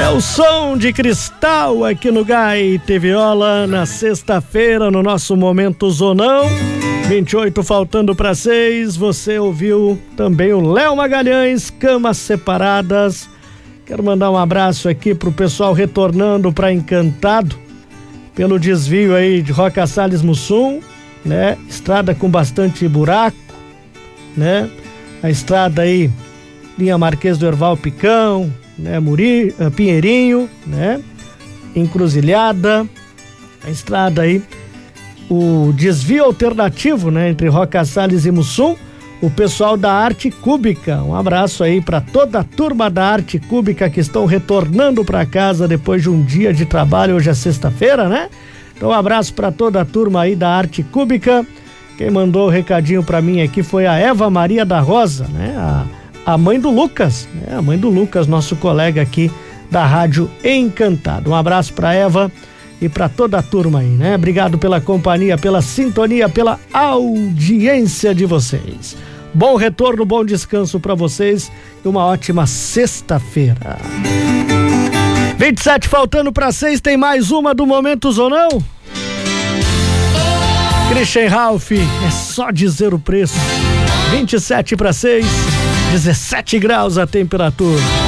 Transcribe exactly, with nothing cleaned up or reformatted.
o som de Cristal aqui no Gaita e Viola na sexta-feira no nosso Momento Zonão. vinte e oito faltando para seis. Você ouviu também o Léo Magalhães, Camas Separadas. Quero mandar um abraço aqui pro pessoal retornando para Encantado pelo desvio aí de Roca Salles Mussum, né? Estrada com bastante buraco, né? A estrada aí, linha Marquês do Herval Picão, né? Muri, uh, Pinheirinho, né? Encruzilhada, a estrada aí, o desvio alternativo, né? Entre Roca Salles e Mussum, o pessoal da Arte Cúbica. Um abraço aí para toda a turma da Arte Cúbica que estão retornando para casa depois de um dia de trabalho. Hoje é sexta-feira, né? Então um abraço para toda a turma aí da Arte Cúbica. Quem mandou o recadinho para mim aqui foi a Eva Maria da Rosa, né? A, a mãe do Lucas, né? A mãe do Lucas, nosso colega aqui da Rádio Encantado. Um abraço para Eva e para toda a turma aí, né? Obrigado pela companhia, pela sintonia, pela audiência de vocês. Bom retorno, bom descanso para vocês e uma ótima sexta-feira. vinte e sete faltando para seis, tem mais uma do Momento Zonão. Christian Ralph, é só dizer o preço. vinte e sete para seis, dezessete graus a temperatura.